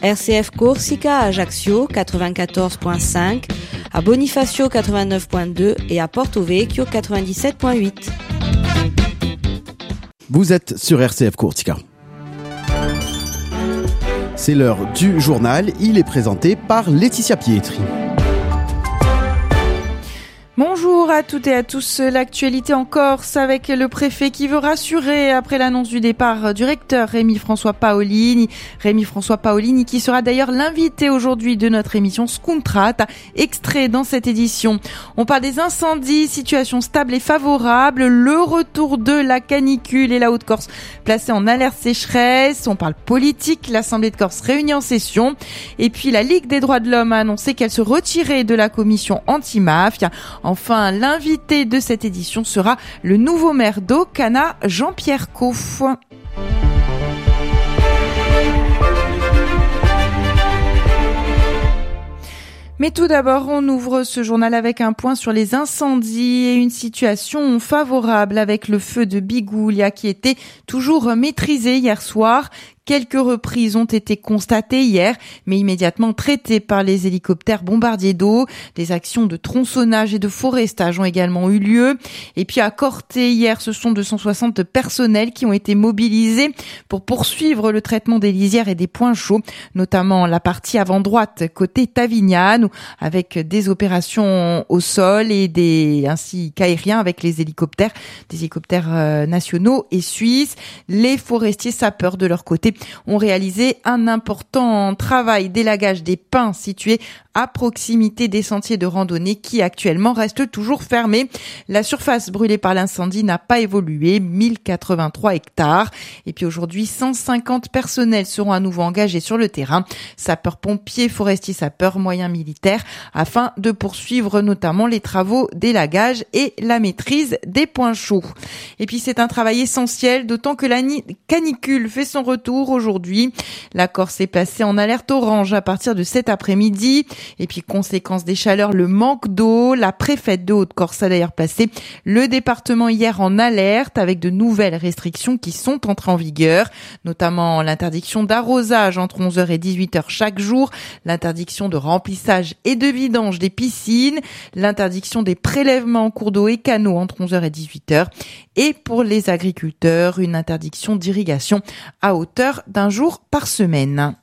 RCF Corsica à Ajaccio 94.5, à Bonifacio 89.2 et à Porto Vecchio 97.8. Vous êtes sur RCF Corsica. C'est l'heure du journal, il est présenté par Laetitia Pietri. Bonjour à toutes et à tous. L'actualité en Corse avec le préfet qui veut rassurer après l'annonce du départ du recteur Rémi-François Paolini. Rémi-François Paolini qui sera d'ailleurs l'invité aujourd'hui de notre émission Scontrat, extrait dans cette édition. On parle des incendies, situation stable et favorable, le retour de la canicule et la Haute-Corse placée en alerte sécheresse. On parle politique, l'Assemblée de Corse réunie en session. Et puis la Ligue des droits de l'homme a annoncé qu'elle se retirait de la commission anti-mafia. Enfin, l'invité de cette édition sera le nouveau maire d'Ocana, Jean-Pierre Coff. Mais tout d'abord, on ouvre ce journal avec un point sur les incendies et une situation favorable avec le feu de Bigoulia qui était toujours maîtrisé hier soir. Quelques reprises ont été constatées hier, mais immédiatement traitées par les hélicoptères bombardiers d'eau. Des actions de tronçonnage et de forestage ont également eu lieu. Et puis à Corté, hier, ce sont 260 personnels qui ont été mobilisés pour poursuivre le traitement des lisières et des points chauds, notamment la partie avant droite côté Tavignane, avec des opérations au sol et ainsi qu'aériens avec les hélicoptères, des hélicoptères nationaux et suisses. Les forestiers sapeurs de leur côté ont réalisé un important travail d'élagage des pins situés à proximité des sentiers de randonnée qui actuellement restent toujours fermés. La surface brûlée par l'incendie n'a pas évolué, 1083 hectares. Et puis aujourd'hui, 150 personnels seront à nouveau engagés sur le terrain, sapeurs-pompiers, forestiers sapeurs, moyens militaires, afin de poursuivre notamment les travaux d'élagage et la maîtrise des points chauds. Et puis c'est un travail essentiel, d'autant que la canicule fait son retour aujourd'hui. La Corse est placée en alerte orange à partir de cet après-midi. Et puis, conséquence des chaleurs, le manque d'eau. La préfète de Haute-Corse a d'ailleurs placé le département hier en alerte avec de nouvelles restrictions qui sont entrées en vigueur, notamment l'interdiction d'arrosage entre 11h et 18h chaque jour, l'interdiction de remplissage et de vidange des piscines, l'interdiction des prélèvements en cours d'eau et canaux entre 11h et 18h, et pour les agriculteurs, une interdiction d'irrigation à hauteur d'un jour par semaine.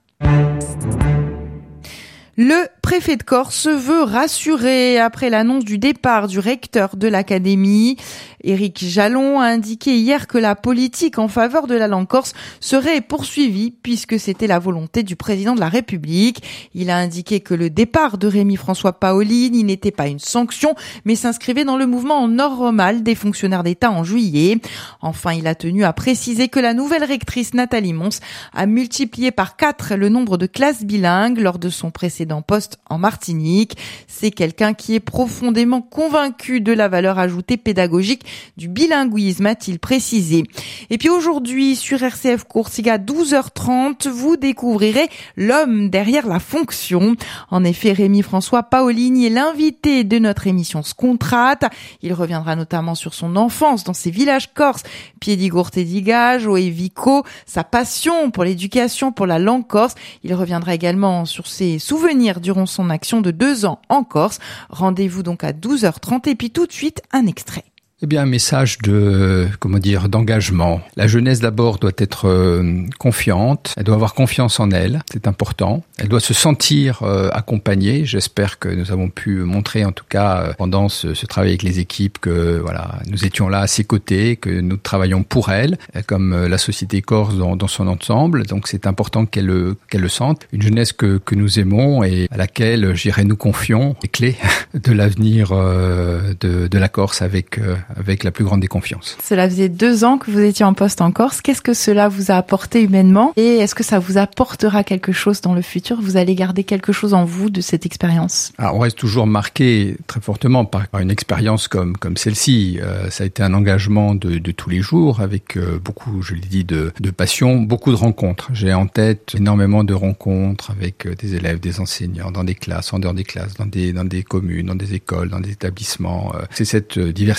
Le préfet de Corse veut rassurer après l'annonce du départ du recteur de l'académie. Éric Jalon a indiqué hier que la politique en faveur de la langue corse serait poursuivie puisque c'était la volonté du président de la République. Il a indiqué que le départ de Rémi-François Paolini n'était pas une sanction, mais s'inscrivait dans le mouvement normal des fonctionnaires d'État en juillet. Enfin, il a tenu à préciser que la nouvelle rectrice Nathalie Mons a multiplié par 4 le nombre de classes bilingues lors de son précédent poste en Martinique. C'est quelqu'un qui est profondément convaincu de la valeur ajoutée pédagogique du bilinguisme, a-t-il précisé. Et puis aujourd'hui, sur RCF Corsica, 12h30, vous découvrirez l'homme derrière la fonction. En effet, Rémi-François Paolini est l'invité de notre émission Scontrat. Il reviendra notamment sur son enfance dans ses villages corses, Piedigourte et Digage, Oevico, sa passion pour l'éducation, pour la langue corse. Il reviendra également sur ses souvenirs durant son action de 2 ans en Corse. Rendez-vous donc à 12h30 et puis tout de suite un extrait. Eh bien, un message d'engagement. La jeunesse d'abord doit être confiante. Elle doit avoir confiance en elle. C'est important. Elle doit se sentir accompagnée. J'espère que nous avons pu montrer, en tout cas, pendant ce travail avec les équipes, que voilà, nous étions là à ses côtés, que nous travaillons pour elle, comme la société corse dans son ensemble. Donc, c'est important qu'elle le sente. Une jeunesse que nous aimons et à laquelle, nous confions les clés de l'avenir de la Corse avec la plus grande des confiances. Cela faisait 2 ans que vous étiez en poste en Corse. Qu'est-ce que cela vous a apporté humainement et est-ce que ça vous apportera quelque chose dans le futur? Vous allez garder quelque chose en vous de cette expérience? Alors, on reste toujours marqué très fortement par une expérience comme celle-ci. Ça a été un engagement de tous les jours avec beaucoup, je l'ai dit, de passion, beaucoup de rencontres. J'ai en tête énormément de rencontres avec des élèves, des enseignants, dans des classes, en dehors des classes, dans des communes, dans des écoles, dans des établissements. C'est cette diversité riche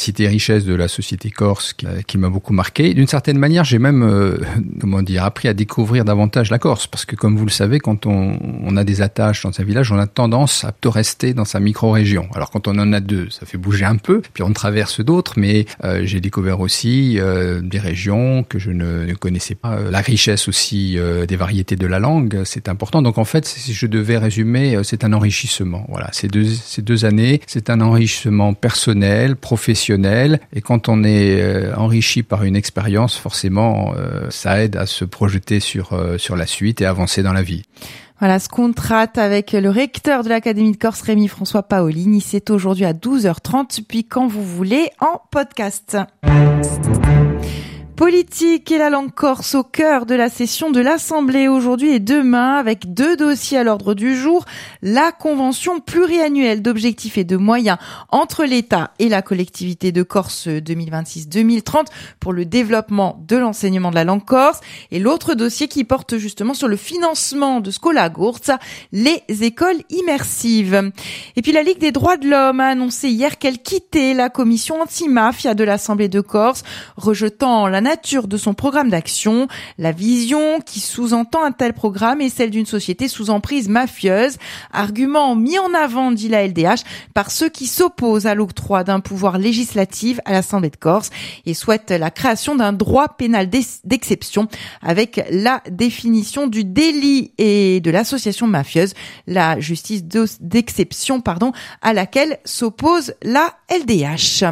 richesse de la société corse qui m'a beaucoup marqué. D'une certaine manière, j'ai même appris à découvrir davantage la Corse, parce que comme vous le savez, quand on a des attaches dans un village, on a tendance à plutôt rester dans sa micro-région. Alors quand on en a deux, ça fait bouger un peu, puis on traverse d'autres, mais j'ai découvert aussi des régions que je ne connaissais pas. La richesse aussi des variétés de la langue, c'est important. Donc en fait, si je devais résumer, c'est un enrichissement. Voilà, ces deux années, c'est un enrichissement personnel, professionnel, et quand on est enrichi par une expérience, forcément, ça aide à se projeter sur la suite et avancer dans la vie. Voilà ce qu'on traite avec le recteur de l'Académie de Corse, Rémi-François Paolini. C'est aujourd'hui à 12h30, puis quand vous voulez, en podcast. Politique et la langue corse au cœur de la session de l'Assemblée aujourd'hui et demain, avec 2 dossiers à l'ordre du jour. La convention pluriannuelle d'objectifs et de moyens entre l'État et la collectivité de Corse 2026-2030 pour le développement de l'enseignement de la langue corse. Et l'autre dossier qui porte justement sur le financement de Scola Gurtza, les écoles immersives. Et puis la Ligue des droits de l'homme a annoncé hier qu'elle quittait la commission anti-mafia de l'Assemblée de Corse, rejetant la nature de son programme d'action. La vision qui sous-entend un tel programme est celle d'une société sous emprise mafieuse. Argument mis en avant, dit la LDH, par ceux qui s'opposent à l'octroi d'un pouvoir législatif à l'Assemblée de Corse et souhaitent la création d'un droit pénal d'exception avec la définition du délit et de l'association mafieuse, la justice d'exception, à laquelle s'oppose la LDH.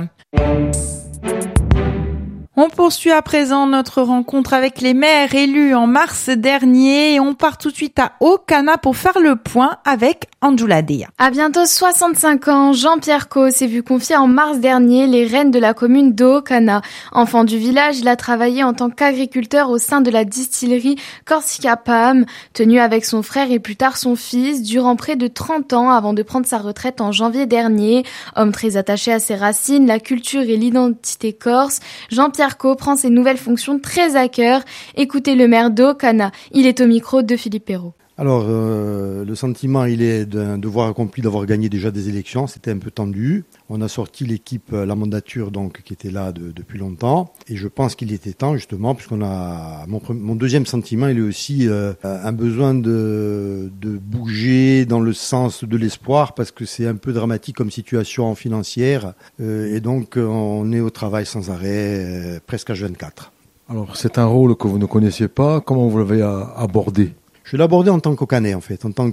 On poursuit à présent notre rencontre avec les maires élus en mars dernier et on part tout de suite à Ocana pour faire le point avec Anjula Dea. À bientôt 65 ans, Jean-Pierre Caux s'est vu confier en mars dernier les rênes de la commune d'Ocana. Enfant du village, il a travaillé en tant qu'agriculteur au sein de la distillerie Corsica Pam, tenu avec son frère et plus tard son fils durant près de 30 ans avant de prendre sa retraite en janvier dernier. Homme très attaché à ses racines, la culture et l'identité corse, Jean-Pierre Caux prend ses nouvelles fonctions très à cœur. Écoutez le maire d'Ocana, il est au micro de Philippe Perrault. Alors, le sentiment, il est d'un devoir accompli d'avoir gagné déjà des élections. C'était un peu tendu. On a sorti l'équipe, la mandature, donc, qui était là depuis longtemps. Et je pense qu'il était temps, justement, puisqu'on a, mon deuxième sentiment, il est aussi, un besoin de bouger dans le sens de l'espoir, parce que c'est un peu dramatique comme situation financière. Et donc, on est au travail sans arrêt, presque à 24. Alors, c'est un rôle que vous ne connaissiez pas. Comment vous l'avez abordé ? Je l'ai abordé en tant qu'Ocanais, en fait, en tant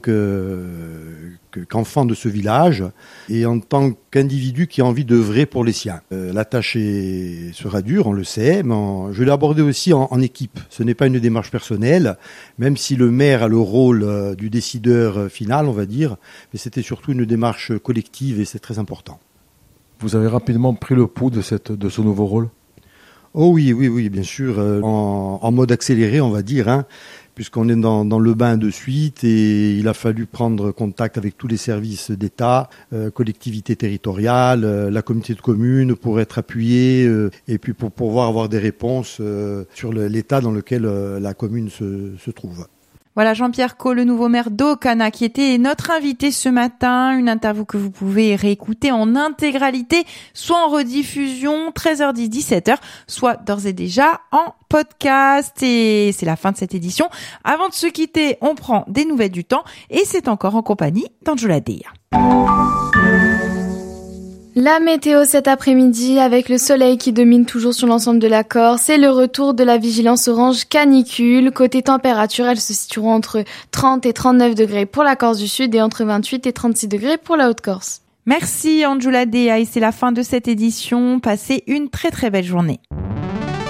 qu'enfant de ce village et en tant qu'individu qui a envie d'œuvrer pour les siens. La tâche sera dure, on le sait, mais je l'ai abordé aussi en équipe. Ce n'est pas une démarche personnelle, même si le maire a le rôle du décideur final, on va dire, mais c'était surtout une démarche collective et c'est très important. Vous avez rapidement pris le pouls de ce nouveau rôle ? Oh oui, bien sûr, en mode accéléré, on va dire, puisqu'on est dans le bain de suite et il a fallu prendre contact avec tous les services d'État, collectivités territoriales, la communauté de communes pour être appuyé et puis pour pouvoir avoir des réponses sur l'état dans lequel la commune se trouve. Voilà Jean-Pierre Caux, le nouveau maire d'Ocana, qui était notre invité ce matin. Une interview que vous pouvez réécouter en intégralité, soit en rediffusion 13h10, 17h, soit d'ores et déjà en podcast. Et c'est la fin de cette édition. Avant de se quitter, on prend des nouvelles du temps et c'est encore en compagnie d'Anjula Dea. La météo cet après-midi avec le soleil qui domine toujours sur l'ensemble de la Corse et le retour de la vigilance orange canicule. Côté température, elles se situeront entre 30 et 39 degrés pour la Corse du Sud et entre 28 et 36 degrés pour la Haute-Corse. Merci Anjula Dea et c'est la fin de cette édition. Passez une très très belle journée.